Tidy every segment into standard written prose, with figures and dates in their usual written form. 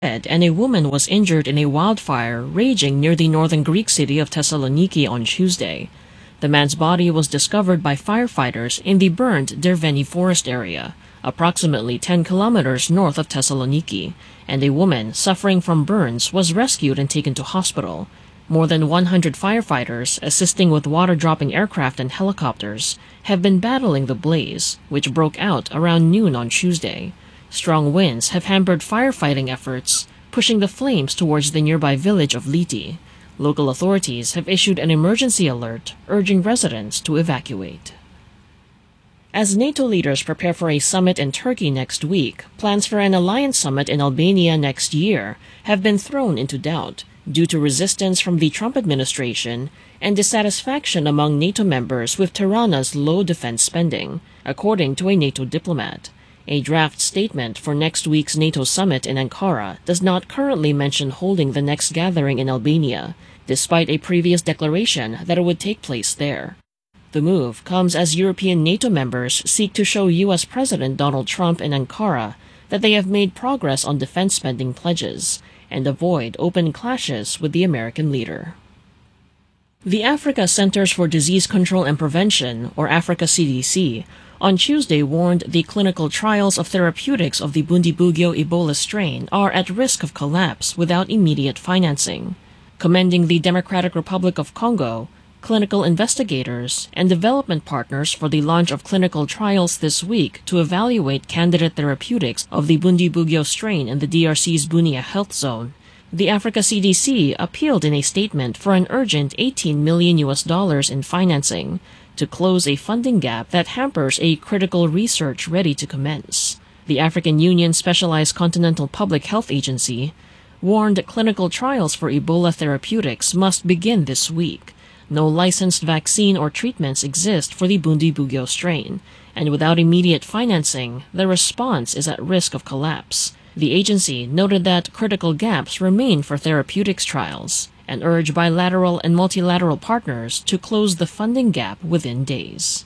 and a woman was injured in a wildfire raging near the northern Greek city of Thessaloniki on Tuesday. The man's body was discovered by firefighters in the burned Derveni forest area, approximately 10 kilometers north of Thessaloniki, and a woman suffering from burns was rescued and taken to hospital. More than 100 firefighters, assisting with water-dropping aircraft and helicopters, have been battling the blaze, which broke out around noon on Tuesday. Strong winds have hampered firefighting efforts, pushing the flames towards the nearby village of Liti. Local authorities have issued an emergency alert, urging residents to evacuate. As NATO leaders prepare for a summit in Turkey next week, plans for an alliance summit in Albania next year have been thrown into doubt due to resistance from the Trump administration and dissatisfaction among NATO members with Tirana's low defense spending, according to a NATO diplomat. A draft statement for next week's NATO summit in Ankara does not currently mention holding the next gathering in Albania, despite a previous declaration that it would take place there. The move comes as European NATO members seek to show U.S. President Donald Trump in Ankara that they have made progress on defense spending pledges and avoid open clashes with the American leader. The Africa Centers for Disease Control and Prevention, or Africa CDC, on Tuesday warned the clinical trials of therapeutics of the Bundibugyo Ebola strain are at risk of collapse without immediate financing, commending the Democratic Republic of Congo, clinical investigators, and development partners for the launch of clinical trials this week to evaluate candidate therapeutics of the Bundibugyo strain in the DRC's Bunia Health Zone. The Africa CDC appealed in a statement for an urgent $18 million in financing to close a funding gap that hampers a critical research ready to commence. The African Union Specialized Continental Public Health Agency warned clinical trials for Ebola therapeutics must begin this week. No licensed vaccine or treatments exist for the Bundibugyo strain, and without immediate financing, the response is at risk of collapse. The agency noted that critical gaps remain for therapeutics trials and urged bilateral and multilateral partners to close the funding gap within days.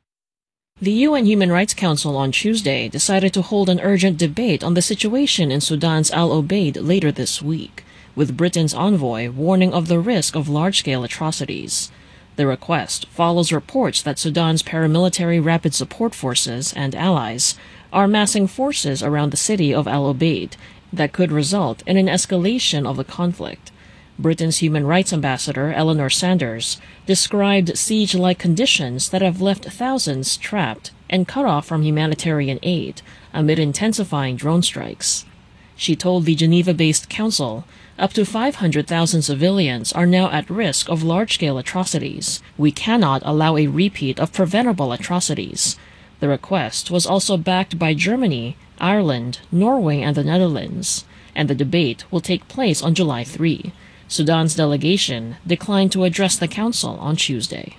The UN Human Rights Council on Tuesday decided to hold an urgent debate on the situation in Sudan's Al Obeid later this week, with Britain's envoy warning of the risk of large-scale atrocities. The request follows reports that Sudan's paramilitary Rapid Support Forces and allies are massing forces around the city of Al Obeid that could result in an escalation of the conflict. Britain's Human Rights Ambassador Eleanor Sanders described siege-like conditions that have left thousands trapped and cut off from humanitarian aid amid intensifying drone strikes. She told the Geneva-based council up to 500,000 civilians are now at risk of large-scale atrocities. We cannot allow a repeat of preventable atrocities. The request was also backed by Germany, Ireland, Norway, and the Netherlands, and the debate will take place on July 3. Sudan's delegation declined to address the council on Tuesday.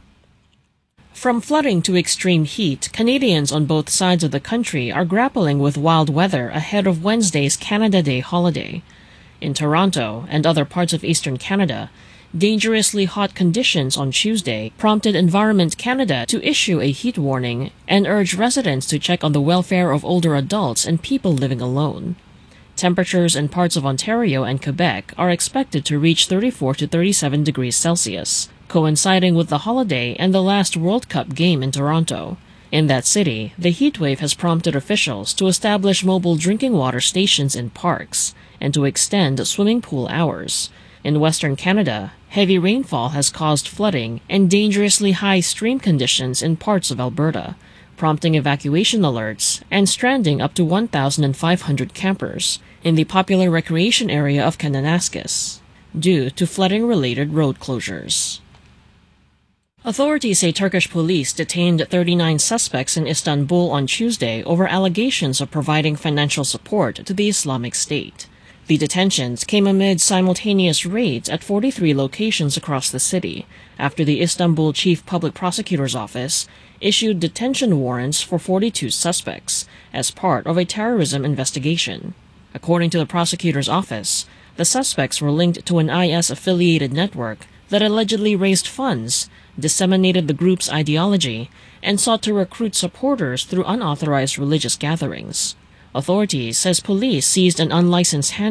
From flooding to extreme heat, Canadians on both sides of the country are grappling with wild weather ahead of Wednesday's Canada Day holiday. In Toronto and other parts of eastern Canada, dangerously hot conditions on Tuesday prompted Environment Canada to issue a heat warning and urge residents to check on the welfare of older adults and people living alone. Temperatures in parts of Ontario and Quebec are expected to reach 34 to 37 degrees Celsius, coinciding with the holiday and the last World Cup game in Toronto. In that city, the heatwave has prompted officials to establish mobile drinking water stations in parks and to extend swimming pool hours. In Western Canada, heavy rainfall has caused flooding and dangerously high stream conditions in parts of Alberta, prompting evacuation alerts and stranding up to 1,500 campers in the popular recreation area of Kananaskis due to flooding-related road closures. Authorities say Turkish police detained 39 suspects in Istanbul on Tuesday over allegations of providing financial support to the Islamic State. The detentions came amid simultaneous raids at 43 locations across the city after the Istanbul Chief Public Prosecutor's Office issued detention warrants for 42 suspects as part of a terrorism investigation. According to the prosecutor's office, the suspects were linked to an IS-affiliated network that allegedly raised funds, disseminated the group's ideology, and sought to recruit supporters through unauthorized religious gatherings. Authorities says police seized an unlicensed hand